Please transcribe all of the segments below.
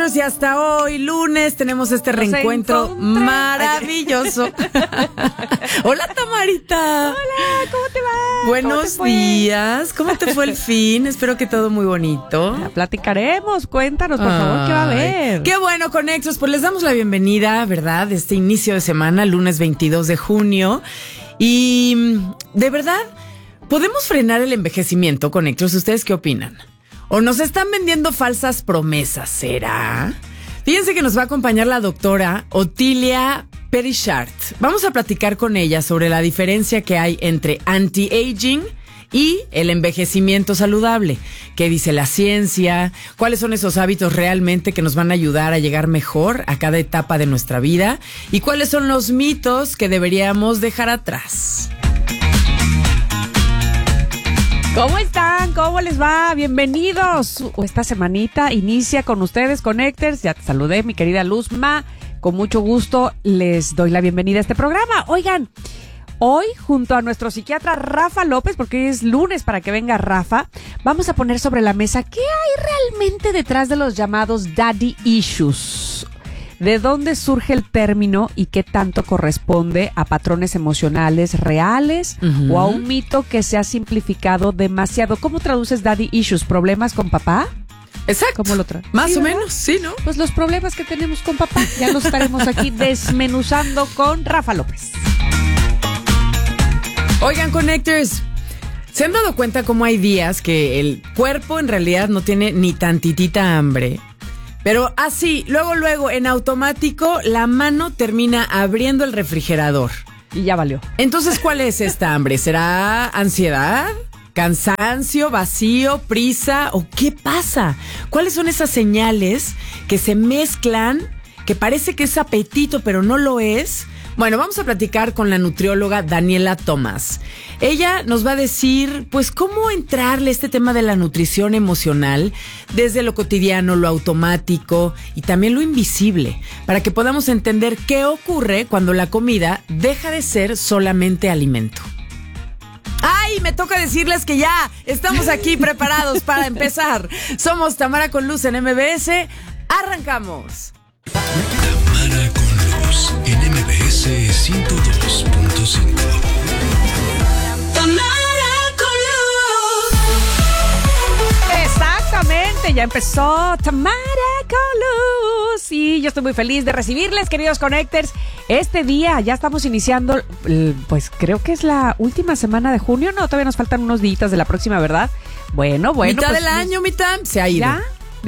Y hasta hoy, lunes, tenemos este reencuentro maravilloso. Hola, Tamarita. Hola, ¿cómo te va? Buenos días. ¿Cómo te fue el fin? Espero que todo muy bonito. Ya platicaremos. Cuéntanos, por favor, ¿qué va a haber? Qué bueno, Conexos. Pues les damos la bienvenida, ¿verdad? De este inicio de semana, lunes 22 de junio. Y de verdad, ¿podemos frenar el envejecimiento, Conexos? ¿Ustedes qué opinan? ¿O nos están vendiendo falsas promesas? ¿Será? Fíjense que nos va a acompañar la doctora Otilia Perichart. Vamos a platicar con ella sobre la diferencia que hay entre anti-aging y el envejecimiento saludable. ¿Qué dice la ciencia? ¿Cuáles son esos hábitos realmente que nos van a ayudar a llegar mejor a cada etapa de nuestra vida? ¿Y cuáles son los mitos que deberíamos dejar atrás? ¿Cómo están? ¿Cómo les va? Bienvenidos. Esta semanita inicia con ustedes, Connectors. Ya te saludé, mi querida Luzma. Con mucho gusto les doy la bienvenida a este programa. Oigan, hoy junto a nuestro psiquiatra Rafa López, porque hoy es lunes para que venga Rafa, vamos a poner sobre la mesa qué hay realmente detrás de los llamados daddy issues. ¿De dónde surge el término y qué tanto corresponde a patrones emocionales reales o a un mito que se ha simplificado demasiado? ¿Cómo traduces daddy issues? ¿Problemas con papá? Exacto. ¿Cómo lo Más o menos, sí, ¿no? Pues los problemas que tenemos con papá ya los estaremos aquí desmenuzando con Rafa López. Oigan, Connectors, ¿se han dado cuenta cómo hay días que el cuerpo en realidad no tiene ni tantitita hambre? Pero así, luego, en automático, la mano termina abriendo el refrigerador. Y ya valió. Entonces, ¿cuál es esta hambre? ¿Será ansiedad? ¿Cansancio? ¿Vacío? ¿Prisa? ¿O qué pasa? ¿Cuáles son esas señales que se mezclan, que parece que es apetito, pero no lo es? Bueno, vamos a platicar con la nutrióloga Daniela Tomás. Ella nos va a decir, pues, cómo entrarle a este tema de la nutrición emocional desde lo cotidiano, lo automático y también lo invisible, para que podamos entender qué ocurre cuando la comida deja de ser solamente alimento. ¡Ay! Me toca decirles que ya estamos aquí preparados para empezar. Somos Tamara con Luz en MBS. ¡Arrancamos! Tamara con Luz en MBS 102.5. Tamara con Luz. Exactamente, ya empezó Tamara con Luz. Y yo estoy muy feliz de recibirles, queridos Connectors. Este día ya estamos iniciando, pues creo que es la última semana de junio. No, todavía nos faltan unos días de la próxima, ¿verdad? Bueno. Mitad pues, del año, mitad, se ha ido. ¿Ya?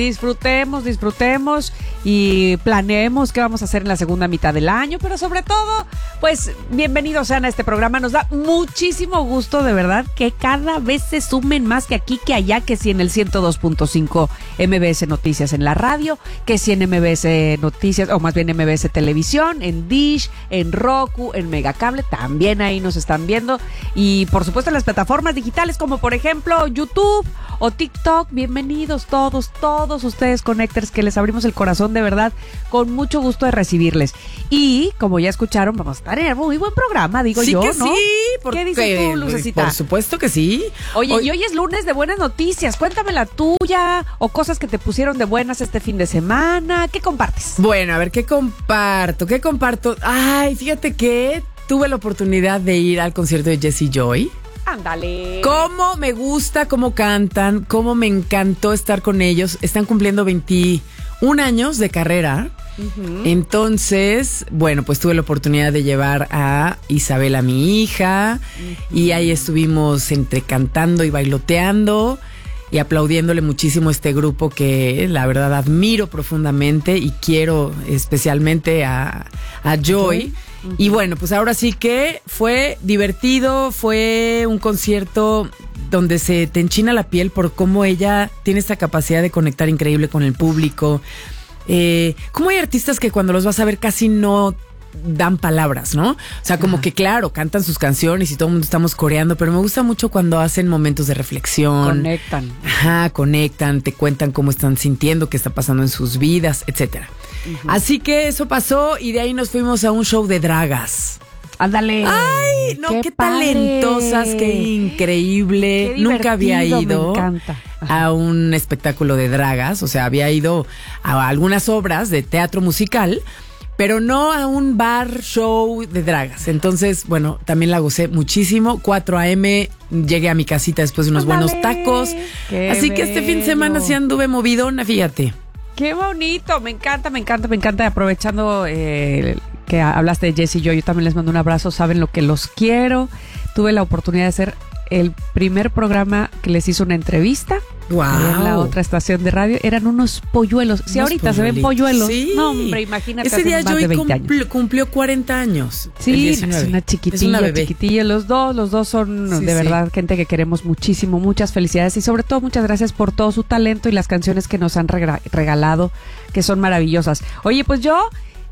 Disfrutemos y planeemos qué vamos a hacer en la segunda mitad del año, pero sobre todo, pues bienvenidos sean a este programa. Nos da muchísimo gusto, de verdad, que cada vez se sumen más, que aquí, que allá, que si en el 102.5 MBS Noticias en la radio, que si en MBS Noticias, o más bien MBS Televisión, en Dish, en Roku, en Megacable, también ahí nos están viendo. Y por supuesto en las plataformas digitales como por ejemplo YouTube o TikTok. Bienvenidos todos ustedes, Connectors, que les abrimos el corazón de verdad, con mucho gusto de recibirles. Y, como ya escucharon, vamos a estar en un muy buen programa, digo sí yo, que ¿no? Sí, ¿qué dices tú, Lucecita? Por supuesto que sí. Oye, y hoy es lunes de buenas noticias. Cuéntame la tuya, o cosas que te pusieron de buenas este fin de semana. ¿Qué compartes? Bueno, a ver, ¿qué comparto? Ay, fíjate que tuve la oportunidad de ir al concierto de Jessie Joy. Ándale. Cómo me gusta, cómo cantan, cómo me encantó estar con ellos. Están cumpliendo 21 años de carrera. Entonces, bueno, pues tuve la oportunidad de llevar a Isabela, mi hija, y ahí estuvimos entre cantando y bailoteando y aplaudiéndole muchísimo a este grupo que la verdad admiro profundamente y quiero especialmente a Joy. Y bueno, pues ahora sí que fue divertido, fue un concierto donde se te enchina la piel por cómo ella tiene esta capacidad de conectar increíble con el público. Cómo hay artistas que cuando los vas a ver casi no dan palabras, ¿no? O sea, como que claro, cantan sus canciones y todo el mundo estamos coreando, pero me gusta mucho cuando hacen momentos de reflexión. Conectan, te cuentan cómo están sintiendo, qué está pasando en sus vidas, etcétera. Así que eso pasó y de ahí nos fuimos a un show de dragas. Ándale. Ay, no, qué talentosas, qué increíble. Qué Nunca había divertido, ido me encanta. a un espectáculo de dragas, o sea, había ido a algunas obras de teatro musical, pero no a un bar show de dragas. Entonces, bueno, también la gocé muchísimo. 4 a.m. llegué a mi casita después de unos Ándale, buenos tacos. qué Así que este fin de semana bello. sí anduve movidona, fíjate. Qué bonito, me encanta. Aprovechando que hablaste de Jessy y yo también les mando un abrazo, saben lo que los quiero. Tuve la oportunidad de hacer el primer programa que les hizo una entrevista. Wow. En la otra estación de radio eran unos polluelos. Si ahorita se ven polluelos, sí. no, hombre, imagínate. Ese día hace más de 20 años. cumplió 40 años. el Sí, 19. es una bebé. chiquitilla. Los dos son Sí, de sí. verdad gente que queremos muchísimo. Muchas felicidades y sobre todo muchas gracias por todo su talento y las canciones que nos han regalado, que son maravillosas. Oye, pues yo,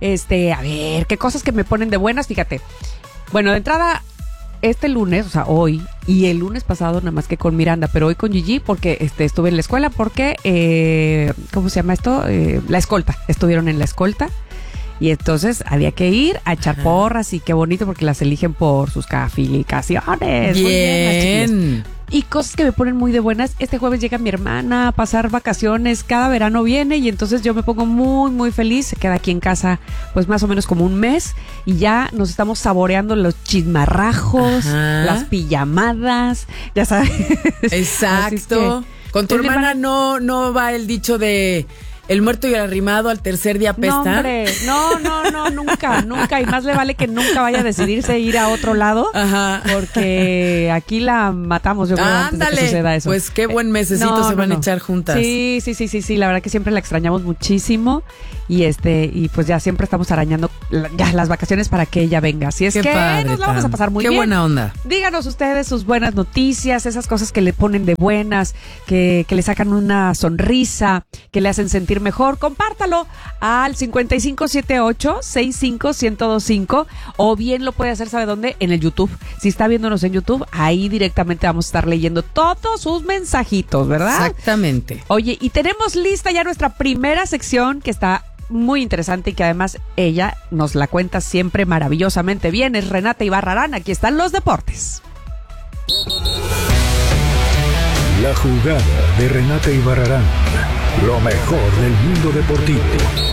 a ver, qué cosas que me ponen de buenas, fíjate. Bueno, de entrada, este lunes, o sea, hoy, y el lunes pasado nada más que con Miranda, pero hoy con Gigi porque estuve en la escuela porque, ¿cómo se llama esto? La escolta, estuvieron en la escolta y entonces había que ir a echar porras y qué bonito porque las eligen por sus calificaciones. Muy las chiquillas. Bien. Y cosas que me ponen muy de buenas. Este jueves llega mi hermana a pasar vacaciones. Cada verano viene y entonces yo me pongo muy, muy feliz. Se queda aquí en casa pues más o menos como un mes. Y ya nos estamos saboreando los chismarrajos, Ajá. las pijamadas. Ya sabes. Así es Exacto. que, Con tu pues, mi hermana no va el dicho de el muerto y el arrimado al tercer día No, apesta. hombre, no, nunca. Y más le vale que nunca vaya a decidirse ir a otro lado. Ajá. Porque aquí la matamos, yo creo, antes de que Ándale. suceda eso. Pues qué buen mesecito se van a echar juntas. Sí, la verdad que siempre la extrañamos muchísimo y pues ya siempre estamos arañando ya las vacaciones para que ella venga. Así es Qué que padre, nos la vamos a Tam. pasar muy Qué bien. buena onda. Díganos ustedes sus buenas noticias, esas cosas que le ponen de buenas, que le sacan una sonrisa, que le hacen sentir mejor. Compártalo al 5578-65125 o bien lo puede hacer, ¿sabe dónde? En el YouTube. Si está viéndonos en YouTube, ahí directamente vamos a estar leyendo todos sus mensajitos, ¿verdad? Exactamente. Oye, y tenemos lista ya nuestra primera sección que está muy interesante y que además ella nos la cuenta siempre maravillosamente bien. Es Renata Ibarrarán. Aquí están los deportes. La jugada de Renata Ibarrarán. Lo mejor del mundo deportivo.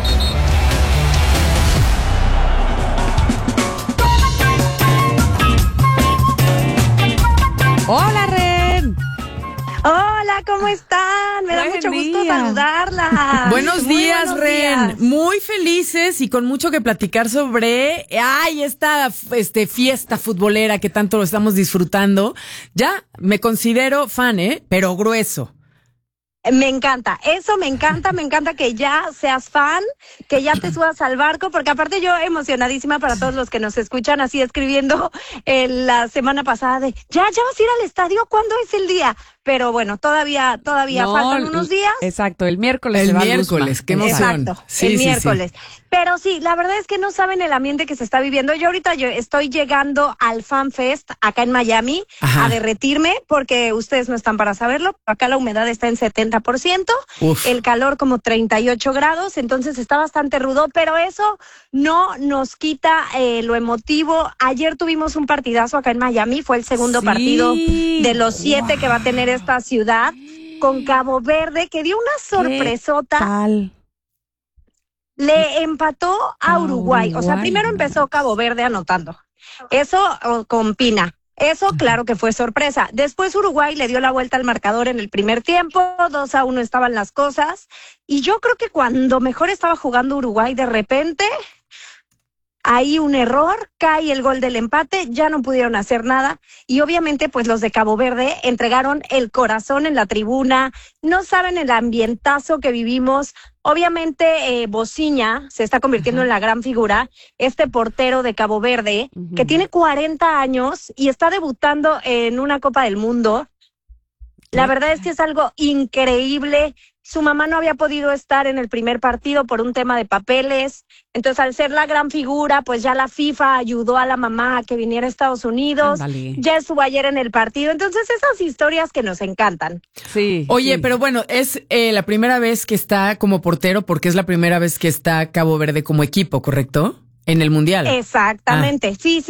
Hola, Ren. Hola, ¿cómo están? Me da Buen mucho gusto día. saludarla. Buenos Muy días, buenos Ren. días. Muy felices y con mucho que platicar sobre esta fiesta futbolera que tanto lo estamos disfrutando. Ya me considero fan, pero grueso. Me encanta, eso me encanta que ya seas fan, que ya te subas al barco, porque aparte yo emocionadísima para todos los que nos escuchan así escribiendo la semana pasada de, ya vas a ir al estadio, ¿cuándo es el día? Pero bueno, todavía No, faltan unos días. Exacto, el miércoles. El se va miércoles, Luzma. qué emoción. Exacto, Sí, el sí, miércoles. Pero sí, la verdad es que no saben el ambiente que se está viviendo. Yo estoy llegando al Fan Fest acá en Miami. Ajá. A derretirme porque ustedes no están para saberlo. Acá la humedad está en 70%, Uf. el calor como 38 grados, entonces está bastante rudo, pero eso no nos quita lo emotivo. Ayer tuvimos un partidazo acá en Miami, fue el segundo Sí. partido de los 7 que va a tener esta ciudad con Cabo Verde, que dio una sorpresota. Tal. Le empató a Uruguay. O sea, Uruguay. primero empezó Cabo Verde anotando. Eso con Pina. Eso, claro que fue sorpresa. Después Uruguay le dio la vuelta al marcador en el primer tiempo. 2-1 estaban las cosas. Y yo creo que cuando mejor estaba jugando Uruguay, de repente, hay un error, cae el gol del empate, ya no pudieron hacer nada. Y obviamente, pues los de Cabo Verde entregaron el corazón en la tribuna. No saben el ambientazo que vivimos. Obviamente, Bociña se está convirtiendo en la gran figura, este portero de Cabo Verde, que tiene 40 años y está debutando en una Copa del Mundo. La verdad es que es algo increíble. Su mamá no había podido estar en el primer partido por un tema de papeles. Entonces, al ser la gran figura, pues ya la FIFA ayudó a la mamá a que viniera a Estados Unidos. Ándale. Ya estuvo ayer en el partido. Entonces, esas historias que nos encantan. Sí. Oye, sí. pero bueno, es la primera vez que está como portero porque es la primera vez que está Cabo Verde como equipo, ¿correcto? En el Mundial. Exactamente, sí.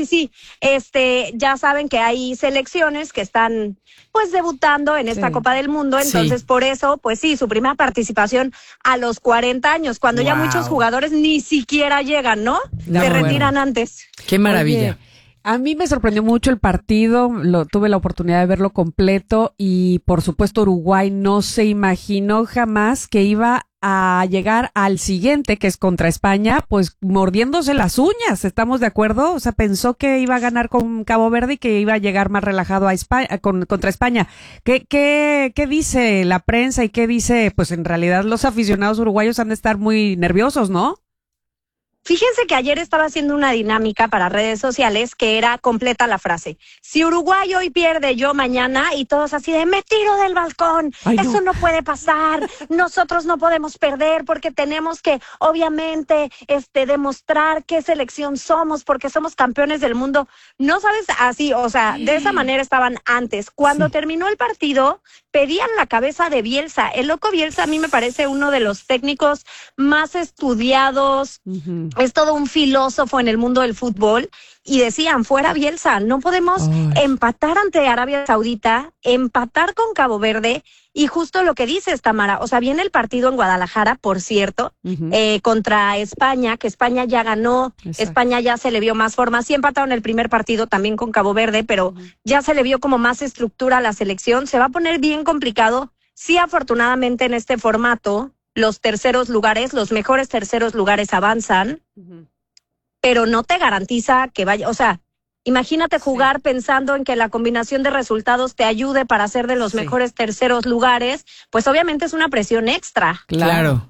Ya saben que hay selecciones que están pues debutando en esta Copa del Mundo, entonces por eso, pues sí, su primera participación a los 40 años, cuando ya muchos jugadores ni siquiera llegan, ¿no? Se retiran antes. Qué maravilla. Oye, a mí me sorprendió mucho el partido, tuve la oportunidad de verlo completo y por supuesto Uruguay no se imaginó jamás que iba a llegar al siguiente, que es contra España, pues mordiéndose las uñas, ¿estamos de acuerdo? O sea, pensó que iba a ganar con Cabo Verde y que iba a llegar más relajado a España, contra España. ¿Qué dice la prensa y qué dice, pues en realidad los aficionados uruguayos han de estar muy nerviosos, ¿no? Fíjense que ayer estaba haciendo una dinámica para redes sociales que era completa la frase. Si Uruguay hoy pierde, yo mañana, y todos así de me tiro del balcón. Ay, eso no puede pasar. Nosotros no podemos perder porque tenemos que, obviamente, demostrar qué selección somos porque somos campeones del mundo. No sabes, así, o sea, de esa manera estaban antes. Cuando terminó el partido, pedían la cabeza de Bielsa. El loco Bielsa a mí me parece uno de los técnicos más estudiados. Es todo un filósofo en el mundo del fútbol y decían, fuera Bielsa, no podemos empatar ante Arabia Saudita, empatar con Cabo Verde y justo lo que dices, Tamara, o sea, viene el partido en Guadalajara, por cierto, contra España, que España ya ganó, España ya se le vio más forma, sí empataron el primer partido también con Cabo Verde, pero ya se le vio como más estructura a la selección, se va a poner bien complicado, sí afortunadamente en este formato, los terceros lugares, los mejores terceros lugares avanzan, pero no te garantiza que vaya, o sea, imagínate jugar pensando en que la combinación de resultados te ayude para ser de los mejores terceros lugares, pues obviamente es una presión extra. Claro.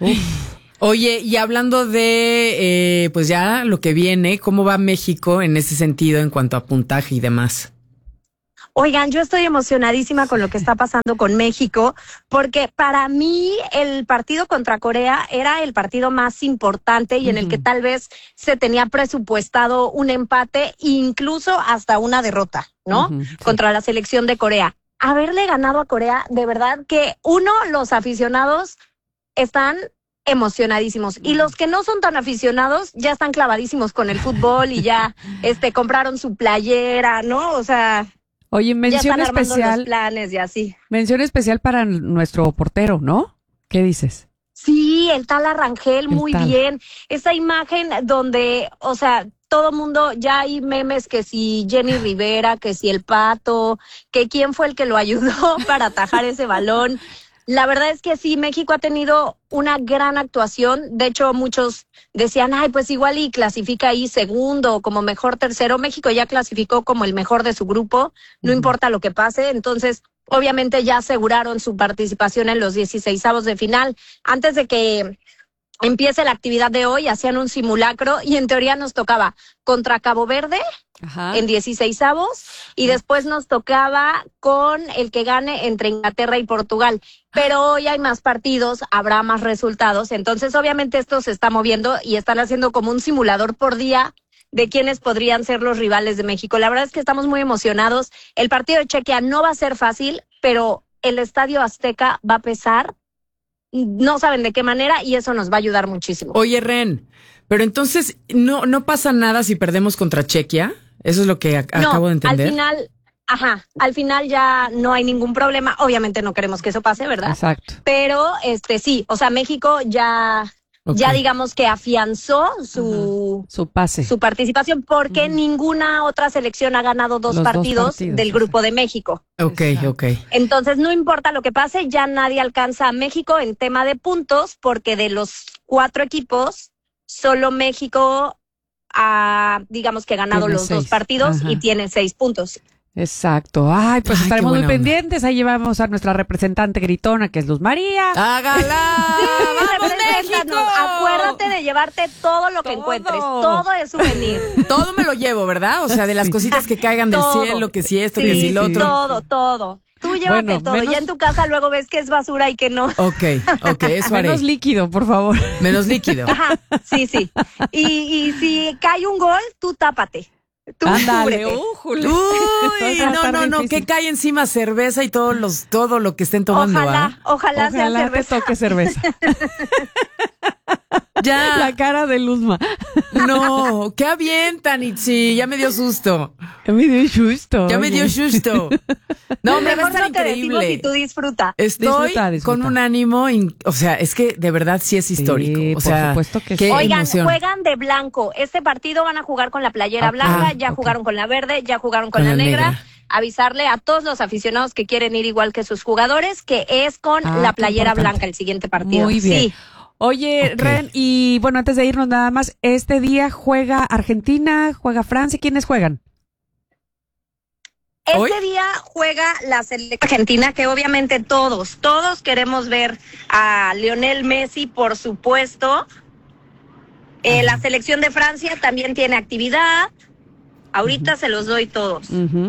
Oye, y hablando de, pues ya lo que viene, ¿cómo va México en ese sentido en cuanto a puntaje y demás? Oigan, yo estoy emocionadísima con lo que está pasando con México, porque para mí el partido contra Corea era el partido más importante y en el que tal vez se tenía presupuestado un empate, incluso hasta una derrota, ¿no? Contra la selección de Corea. Haberle ganado a Corea, de verdad que los aficionados están emocionadísimos y los que no son tan aficionados ya están clavadísimos con el fútbol y ya compraron su playera, ¿no? O sea, oye, mención especial, los planes y así. Mención especial para nuestro portero, ¿no? ¿Qué dices? Sí, el tal Arrangel, muy bien. Esa imagen donde, o sea, todo mundo, ya hay memes que si Jenny Rivera, que si el Pato, que quién fue el que lo ayudó para atajar ese balón. La verdad es que sí, México ha tenido una gran actuación. De hecho, muchos decían, ay, pues igual y clasifica ahí segundo, como mejor tercero. México ya clasificó como el mejor de su grupo, no importa lo que pase. Entonces, obviamente ya aseguraron su participación en los 16avos de final. Antes de que empiece la actividad de hoy, hacían un simulacro y en teoría nos tocaba contra Cabo Verde en 16avos y después nos tocaba con el que gane entre Inglaterra y Portugal. Pero hoy hay más partidos, habrá más resultados, entonces obviamente esto se está moviendo y están haciendo como un simulador por día de quiénes podrían ser los rivales de México. La verdad es que estamos muy emocionados. El partido de Chequia no va a ser fácil, pero el Estadio Azteca va a pesar. No saben de qué manera y eso nos va a ayudar muchísimo. Oye, Ren, pero entonces no pasa nada si perdemos contra Chequia. Eso es lo que acabo de entender. Al final ya no hay ningún problema. Obviamente no queremos que eso pase, ¿verdad? Exacto. Pero sí, o sea, México ya digamos que afianzó su participación porque ninguna otra selección ha ganado dos partidos del grupo de México. Ok. Entonces no importa lo que pase, ya nadie alcanza a México en tema de puntos porque de los 4 equipos, solo México ha, digamos que ganado tiene los 6. 2 partidos y tiene 6 puntos. Exacto. Ay, pues estaremos muy pendientes. Ahí llevamos a nuestra representante gritona, que es Luz María. ¡Hágala! ¡Vamos, México! Acuérdate de llevarte todo lo que encuentres. Todo es souvenir. Todo me lo llevo, ¿verdad? O sea, de las cositas que caigan del cielo, que si esto, que si lo otro. Todo. Tú llévate todo. Ya en tu casa luego ves que es basura y que no. Ok, eso haré. Menos líquido, por favor. Menos líquido. Ajá, sí. Y si cae un gol, tú tápate. Tú ándale, Uy, no, que cae encima cerveza y todo lo que estén tomando. Ojalá sea cerveza. Te toque cerveza. Ya. La cara de Luzma. No, ¿qué avientan, Itzi? Ya me dio susto. Ya me dio susto. Ya me dio susto. No, me va a estar no te decimos increíble. y tú disfruta. Estoy Disfruta. con un ánimo, o sea, es que de verdad sí es histórico. Sí, o sea, por supuesto que qué sí. Oigan, emoción. juegan de blanco. Este partido van a jugar con la playera blanca, ya jugaron con la verde, ya jugaron con la negra. Avisarle a todos los aficionados que quieren ir igual que sus jugadores que es con la playera blanca el siguiente partido. Muy bien. Sí. Oye, Ren, y bueno, antes de irnos nada más, este día juega Argentina, juega Francia, ¿quiénes juegan? Este día juega la selección argentina, que obviamente todos queremos ver a Lionel Messi, por supuesto. La selección de Francia también tiene actividad. Ahorita se los doy todos.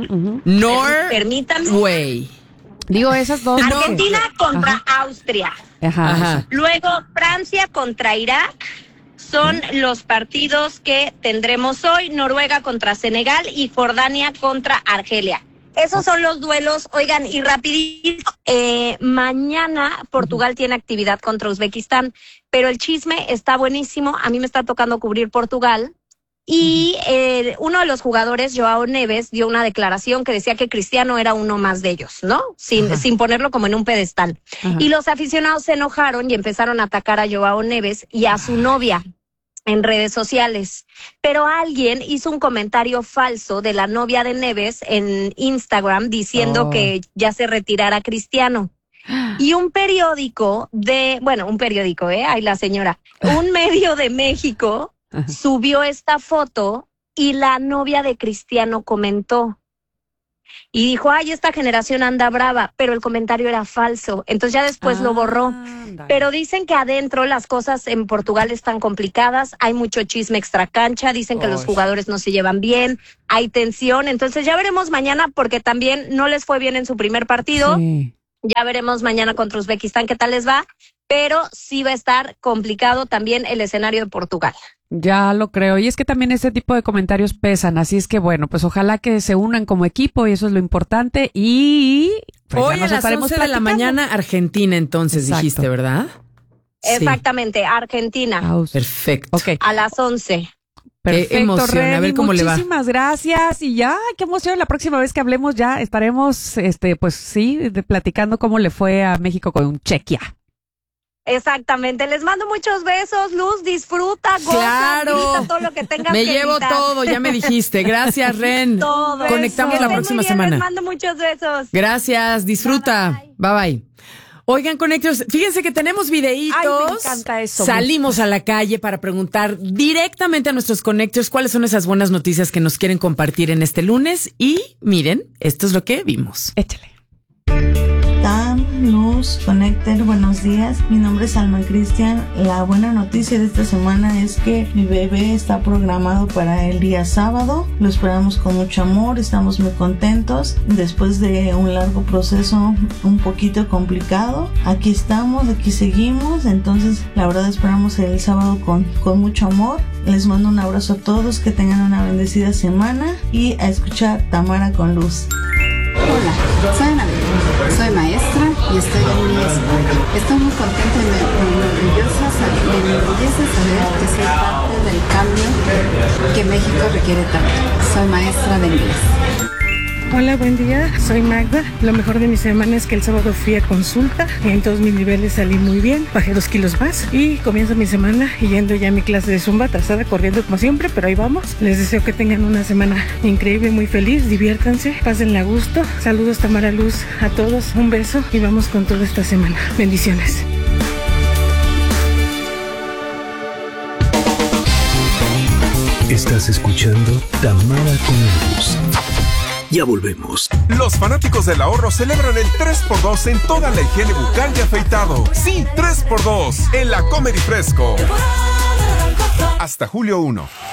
Permítanme. Norway. Digo, esas dos. Argentina contra Austria. Ajá. Luego Francia contra Irak. Son los partidos que tendremos hoy. Noruega contra Senegal y Jordania contra Argelia. Esos son los duelos. Oigan, y rapidito, mañana Portugal tiene actividad contra Uzbekistán, pero el chisme está buenísimo. A mí me está tocando cubrir Portugal. Y uno de los jugadores, Joao Neves, dio una declaración que decía que Cristiano era uno más de ellos, ¿no? Sin ponerlo como en un pedestal. Y los aficionados se enojaron y empezaron a atacar a Joao Neves y a su novia en redes sociales. Pero alguien hizo un comentario falso de la novia de Neves en Instagram diciendo que ya se retirara Cristiano. Y un periódico ahí la señora, un medio de México subió esta foto y la novia de Cristiano comentó y dijo, ay, esta generación anda brava, pero el comentario era falso, entonces ya después lo borró. Pero dicen que adentro las cosas en Portugal están complicadas, hay mucho chisme extracancha, dicen que los jugadores no se llevan bien, hay tensión, entonces ya veremos mañana, porque también no les fue bien en su primer partido. Sí. Ya veremos mañana contra Uzbekistán qué tal les va, pero sí va a estar complicado también el escenario de Portugal. Ya lo creo, y es que también este tipo de comentarios pesan, así es que bueno, pues ojalá que se unan como equipo y eso es lo importante. Y pues hoy a las 11 de la mañana Argentina, entonces. Exacto. Dijiste, ¿verdad? Exactamente, Argentina. Perfecto. Okay. A las 11. Perfecto, qué emoción, Ren, a ver cómo le va. Muchísimas gracias y ya, qué emoción, la próxima vez que hablemos ya estaremos, pues sí, platicando cómo le fue a México con Chequia. Exactamente, les mando muchos besos, Luz, disfruta, goza, grita todo lo que tengas me que llevo gritar. Todo, ya me dijiste, gracias Ren. Todo. Conectamos Beso. la próxima Muy bien, semana. Les mando muchos besos. Gracias, disfruta, bye. Oigan, Connectors, fíjense que tenemos videitos. Ay, me encanta eso. Salimos a la calle para preguntar directamente a nuestros Connectors cuáles son esas buenas noticias que nos quieren compartir en este lunes. Y miren, esto es lo que vimos. Échale. Luz, Connector, buenos días. Mi nombre es Alma Cristian. La buena noticia de esta semana es que mi bebé está programado para el día sábado. Lo esperamos con mucho amor, estamos muy contentos. Después de un largo proceso un poquito complicado, aquí estamos, aquí seguimos. Entonces, la verdad esperamos el sábado con mucho amor. Les mando un abrazo a todos, que tengan una bendecida semana y a escuchar Tamara con Luz. Hola, soy Ana, soy maestra y estoy en mi escuela. Estoy muy contenta y me enorgullece saber que soy parte del cambio que México requiere tanto. Soy maestra de inglés. Hola, buen día, soy Magda. Lo mejor de mi semana es que el sábado fui a consulta, en todos mis niveles salí muy bien, bajé 2 kilos más y comienzo mi semana yendo ya a mi clase de Zumba, atrasada, corriendo como siempre, pero ahí vamos. Les deseo que tengan una semana increíble, muy feliz, diviértanse, pásenla a gusto. Saludos, Tamara, Luz, a todos, un beso y vamos con toda esta semana. Bendiciones. Estás escuchando Tamara con Luz. Ya volvemos. Los fanáticos del ahorro celebran el 3x2 en toda la higiene bucal y afeitado. Sí, 3x2 en la Comedy Fresco. Hasta julio 1.